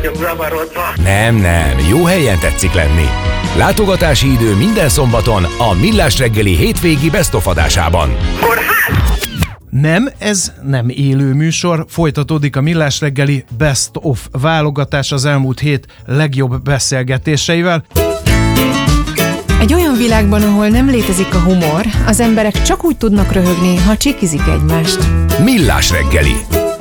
zavarodva. Nem, jó helyen tetszik lenni. Látogatási idő minden szombaton a Millás reggeli hétvégi Best of adásában. Kórház? Nem, ez nem élő műsor, folytatódik a Millás reggeli Best of válogatás az elmúlt hét legjobb beszélgetéseivel. Egy olyan világban, ahol nem létezik a humor, az emberek csak úgy tudnak röhögni, ha csikizik egymást. Millás reggeli.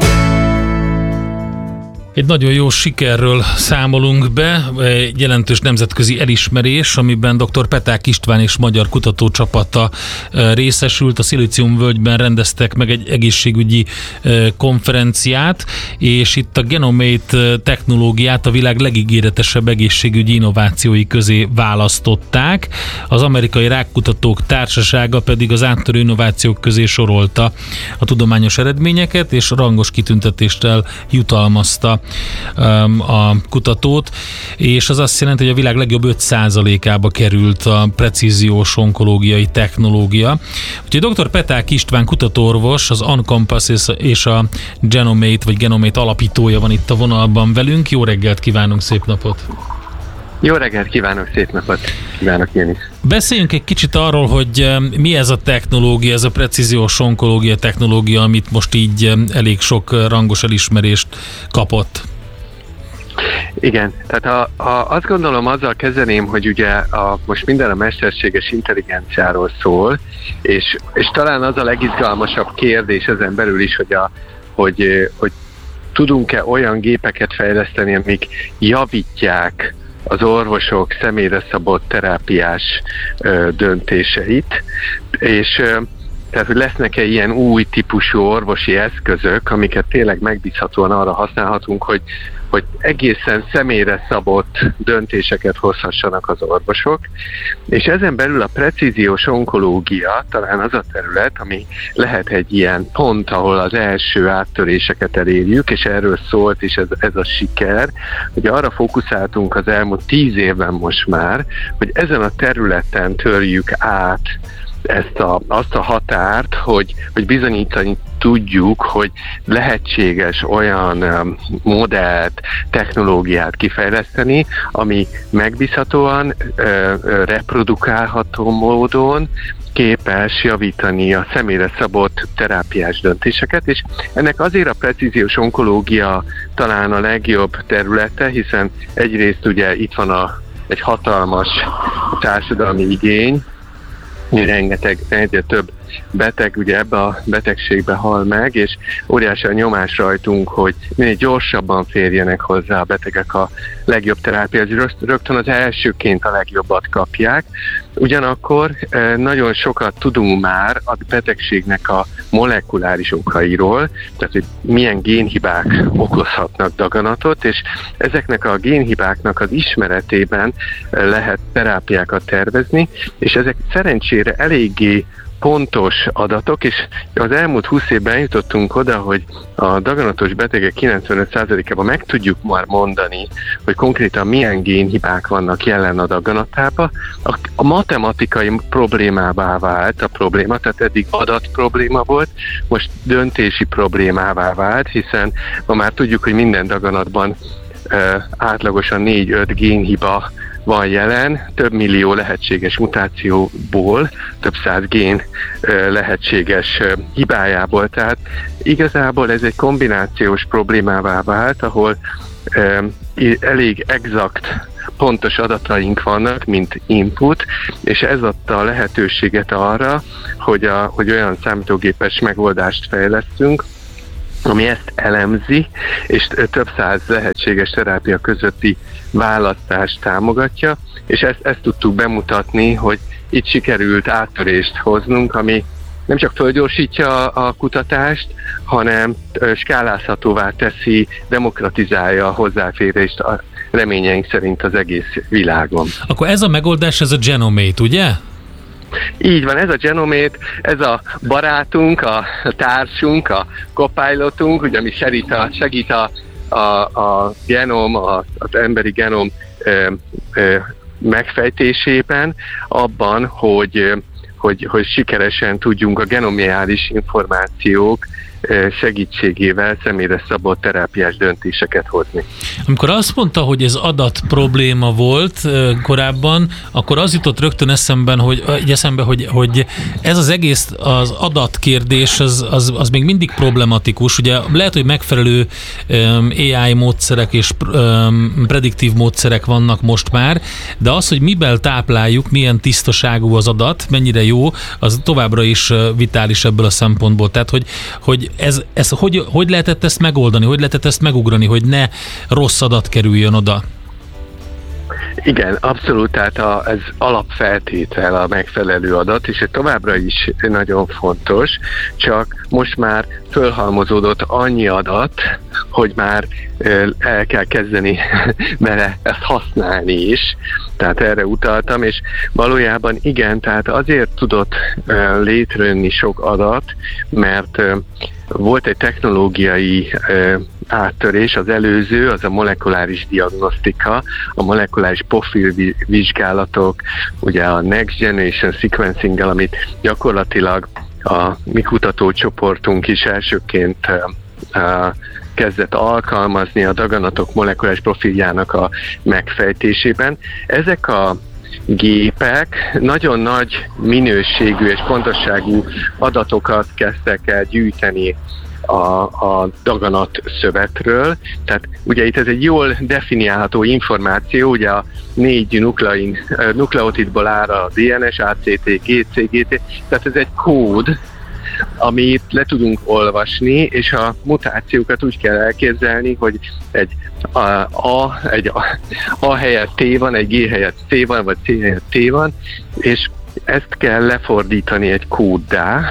Egy nagyon jó sikerről számolunk be, egy jelentős nemzetközi elismerés, amiben dr. Peták István és magyar kutatócsapata részesült. A Szilíciumvölgyben rendeztek meg egy egészségügyi konferenciát, és itt a Genomate technológiát a világ legígéretesebb egészségügyi innovációi közé választották. Az Amerikai Rákkutatók Társasága pedig az áttörő innovációk közé sorolta a tudományos eredményeket, és rangos kitüntetéssel jutalmazta a kutatót, és az azt jelenti, hogy a világ legjobb 5%-ába került a precíziós onkológiai technológia. Úgyhogy dr. Peták István kutatóorvos, az Uncompass és a Genomate alapítója van itt a vonalban velünk. Jó reggelt kívánunk, szép napot! Jó reggelt kívánok, szép napot kívánok én is. Beszéljünk egy kicsit arról, hogy mi ez a technológia, ez a precíziós onkológia technológia, amit most így elég sok rangos elismerést kapott. Igen, tehát azt gondolom, azzal kezdeném, hogy ugye most minden a mesterséges intelligenciáról szól, és talán az a legizgalmasabb kérdés ezen belül is, hogy tudunk-e olyan gépeket fejleszteni, amik javítják az orvosok személyre szabott terápiás döntéseit, és tehát, hogy lesznek-e ilyen új típusú orvosi eszközök, amiket tényleg megbízhatóan arra használhatunk, hogy egészen személyre szabott döntéseket hozhassanak az orvosok, és ezen belül a precíziós onkológia talán az a terület, ami lehet egy ilyen pont, ahol az első áttöréseket elérjük, és erről szólt is ez a siker, hogy arra fókuszáltunk az elmúlt 10 évben most már, hogy ezen a területen törjük át azt a határt, hogy bizonyítani tudjuk, hogy lehetséges olyan modellt, technológiát kifejleszteni, ami megbízhatóan, reprodukálható módon képes javítani a személyre szabott terápiás döntéseket, és ennek azért a precíziós onkológia talán a legjobb területe, hiszen egyrészt ugye itt van egy hatalmas társadalmi igény, rengeteg, egyre több beteg ugye ebbe a betegségbe hal meg, és óriási a nyomás rajtunk, hogy minél gyorsabban férjenek hozzá a betegek a legjobb terápiához, rögtön az elsőként a legjobbat kapják. Ugyanakkor nagyon sokat tudunk már a betegségnek a molekuláris okairól, tehát hogy milyen génhibák okozhatnak daganatot, és ezeknek a génhibáknak az ismeretében lehet terápiákat tervezni, és ezek szerencsére eléggé pontos adatok, és az elmúlt 20 évben jutottunk oda, hogy a daganatos betegek 95%-ában meg tudjuk már mondani, hogy konkrétan milyen génhibák vannak jelen a daganatában. A matematikai problémává vált a probléma, tehát eddig adatprobléma volt, most döntési problémává vált, hiszen ma már tudjuk, hogy minden daganatban átlagosan 4-5 génhiba van jelen, több millió lehetséges mutációból, több száz gén lehetséges hibájából. Tehát igazából ez egy kombinációs problémává vált, ahol elég exakt, pontos adataink vannak, mint input, és ez adta a lehetőséget arra, hogy olyan számítógépes megoldást fejlesztünk, ami ezt elemzi, és több száz lehetséges terápia közötti választást támogatja, és ezt tudtuk bemutatni, hogy itt sikerült áttörést hoznunk, ami nem csak fölgyorsítja a kutatást, hanem skálázhatóvá teszi, demokratizálja a hozzáférést a reményeink szerint az egész világon. Akkor ez a megoldás, ez a Genomate, ugye? Így van, ez a Genomate, ez a barátunk, a társunk, a copilotunk, ugye, ami segít a genom, az emberi genom megfejtésében, abban, hogy sikeresen tudjunk a genomiális információk segítségével személyre szabott terápiás döntéseket hozni. Amikor azt mondta, hogy ez adat probléma volt korábban, akkor az jutott rögtön eszembe, hogy ez az egész az adatkérdés, az még mindig problematikus. Ugye lehet, hogy megfelelő AI módszerek és prediktív módszerek vannak most már, de az, hogy miben tápláljuk, milyen tisztaságú az adat, mennyire jó, az továbbra is vitális ebből a szempontból. Tehát, hogy ez hogy lehetett ezt megoldani, hogy lehetett ezt megugrani, hogy ne rossz adat kerüljön oda? Igen, abszolút, tehát ez alapfeltétel a megfelelő adat, és ez továbbra is nagyon fontos, csak most már fölhalmozódott annyi adat, hogy már el kell kezdeni vele ezt használni is, tehát erre utaltam, és valójában igen, tehát azért tudott létrejönni sok adat, mert volt egy technológiai áttörés, az előző, az a molekuláris diagnosztika, a molekuláris profilvizsgálatok, ugye a Next Generation Sequencing-gel, amit gyakorlatilag a mi kutatócsoportunk is elsőként kezdett alkalmazni a daganatok molekuláris profiljának a megfejtésében. Ezek a gépek nagyon nagy minőségű és pontosságú adatokat kezdtek el gyűjteni a daganat szövetről. Tehát ugye itt ez egy jól definiálható információ, ugye a 4 nukleotidból áll a DNS, ACT, GC, GT, tehát ez egy kód, amit le tudunk olvasni, és a mutációkat úgy kell elképzelni, hogy egy A helyett T van, egy G helyett C van, vagy C helyett T van, és ezt kell lefordítani egy kóddá,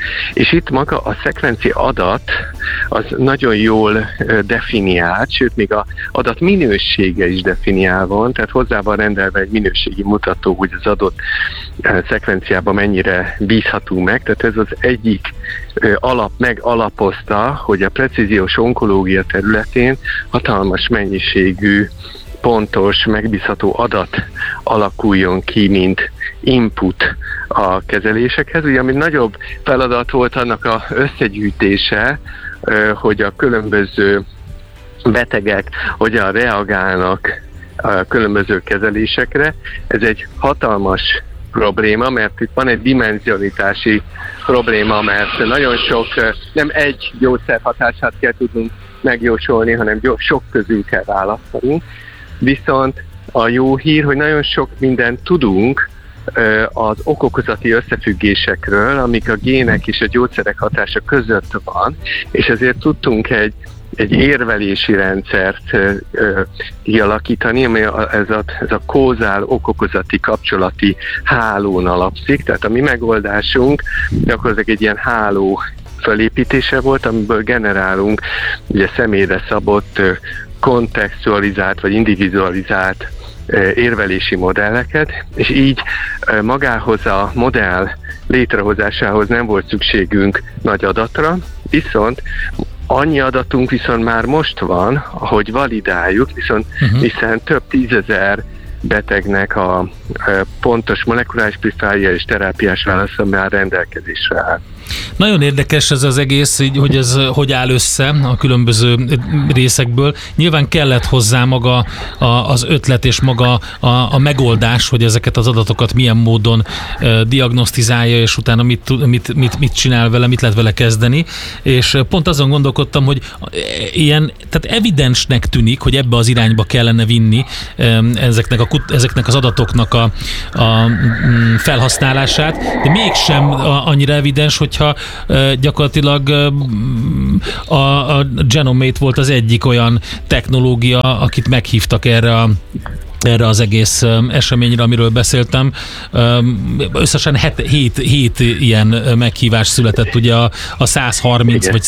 és itt maga a szekvencia adat az nagyon jól definiált, sőt még az adat minősége is definiál van, tehát hozzá van rendelve egy minőségi mutató, hogy az adott szekvenciában mennyire bízható meg, tehát ez az egyik alap megalapozta, hogy a precíziós onkológia területén hatalmas mennyiségű, pontos, megbízható adat alakuljon ki, mint input a kezelésekhez. Ugye, ami nagyobb feladat volt annak az összegyűjtése, hogy a különböző betegek hogyan reagálnak a különböző kezelésekre. Ez egy hatalmas probléma, mert itt van egy dimenzionitási probléma, mert nagyon sok, nem egy gyógyszer hatását kell tudnunk megjósolni, hanem sok közül kell választani. Viszont a jó hír, hogy nagyon sok mindent tudunk az okokozati összefüggésekről, amik a gének és a gyógyszerek hatása között van, és ezért tudtunk egy érvelési rendszert kialakítani, ami ez a kauzál okokozati kapcsolati hálón alapszik, tehát a mi megoldásunk gyakorlatilag egy ilyen háló felépítése volt, amiből generálunk ugye személyre szabott, kontextualizált vagy individualizált érvelési modelleket, és így magához a modell létrehozásához nem volt szükségünk nagy adatra, viszont annyi adatunk viszont már most van, hogy validáljuk, hiszen több tízezer betegnek a pontos molekuláris profilja és terápiás válasza már rendelkezésre áll. Nagyon érdekes ez az egész, hogy ez hogy áll össze a különböző részekből. Nyilván kellett hozzá maga az ötlet és maga a megoldás, hogy ezeket az adatokat milyen módon diagnosztizálja, és utána mit csinál vele, mit lehet vele kezdeni. És pont azon gondolkodtam, hogy tehát evidensnek tűnik, hogy ebbe az irányba kellene vinni ezeknek az adatoknak a felhasználását, de mégsem annyira evidens, hogyha gyakorlatilag a Genomate volt az egyik olyan technológia, akit meghívtak erre az egész eseményre, amiről beszéltem. Összesen 7 ilyen meghívás született ugye a 130 vagy